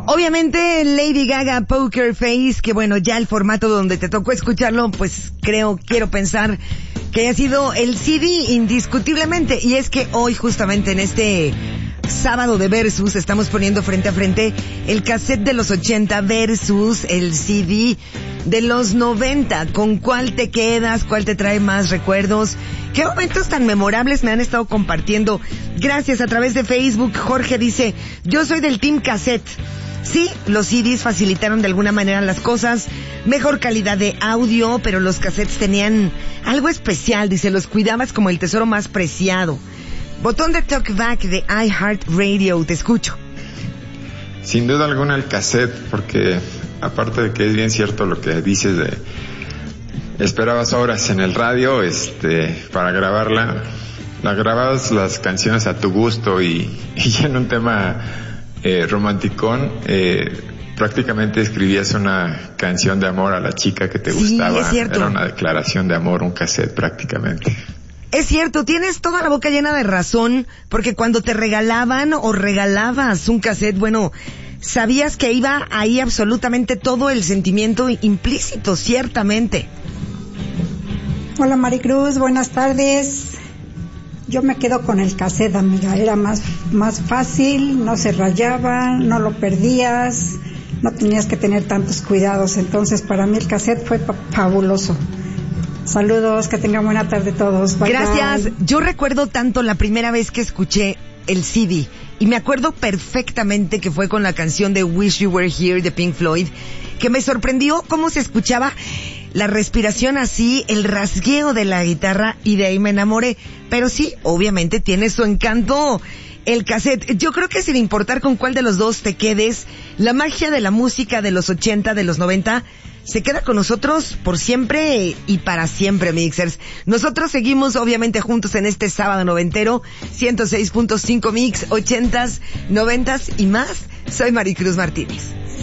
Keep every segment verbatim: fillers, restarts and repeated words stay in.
Obviamente Lady Gaga, Poker Face, que bueno, ya el formato donde te tocó escucharlo, pues creo, quiero pensar que ha sido el C D indiscutiblemente. Y es que hoy justamente en este sábado de Versus estamos poniendo frente a frente el cassette de los ochenta versus el C D de los noventa. ¿Con cuál te quedas? ¿Cuál te trae más recuerdos? ¿Qué momentos tan memorables me han estado compartiendo? Gracias a través de Facebook. Jorge dice, yo soy del team cassette. Sí, los C Ds facilitaron de alguna manera las cosas, mejor calidad de audio, pero los cassettes tenían algo especial, dice, los cuidabas como el tesoro más preciado. Botón de Talkback de iHeartRadio, te escucho. Sin duda alguna el cassette, porque aparte de que es bien cierto lo que dices de esperabas horas en el radio este para grabarla, la grababas las canciones a tu gusto y, y en un tema eh, romanticón, eh, prácticamente escribías una canción de amor a la chica que te sí, gustaba. Es cierto. Era una declaración de amor, un cassette prácticamente. Es cierto, tienes toda la boca llena de razón, porque cuando te regalaban o regalabas un cassette, bueno, sabías que iba ahí absolutamente todo el sentimiento implícito, ciertamente. Hola Maricruz, buenas tardes. Yo me quedo con el cassette, amiga, era más, más fácil, no se rayaba, no lo perdías, no tenías que tener tantos cuidados, entonces para mí el cassette fue pa- fabuloso. Saludos, que tengan buena tarde todos. Bye, gracias. Bye. Yo recuerdo tanto la primera vez que escuché el C D y me acuerdo perfectamente que fue con la canción de Wish You Were Here de Pink Floyd, que me sorprendió cómo se escuchaba la respiración así, el rasgueo de la guitarra, y de ahí me enamoré. Pero sí, obviamente tiene su encanto el cassette. Yo creo que sin importar con cuál de los dos te quedes, la magia de la música de los ochenta, de los noventa, se queda con nosotros por siempre y para siempre, Mixers. Nosotros seguimos obviamente juntos en este sábado noventero, ciento seis punto cinco Mix, ochentas, noventas y más. Soy Maricruz Martínez.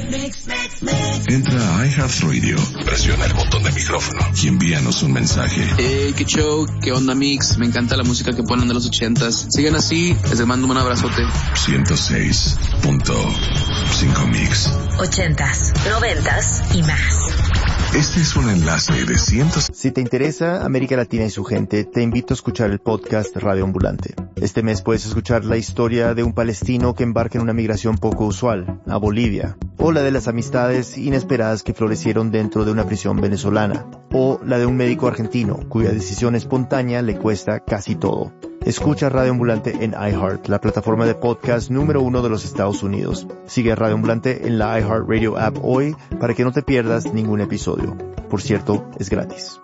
Entra a iHeartRadio, presiona el botón de micrófono y envíanos un mensaje. Hey, qué show, qué onda Mix, me encanta la música que ponen de los ochentas. Sigan así, les mando un abrazote. ciento seis punto cinco Mix. Ochentas, noventas y más. Este es un enlace de cientos. Si te interesa América Latina y su gente, te invito a escuchar el podcast Radio Ambulante. Este mes puedes escuchar la historia de un palestino que embarca en una migración poco usual, a Bolivia, o la de las amistades inesperadas que florecieron dentro de una prisión venezolana, o la de un médico argentino cuya decisión espontánea le cuesta casi todo. Escucha Radio Ambulante en iHeart, la plataforma de podcast número uno de los Estados Unidos. Sigue Radio Ambulante en la iHeartRadio app hoy para que no te pierdas ningún episodio. Por cierto, es gratis.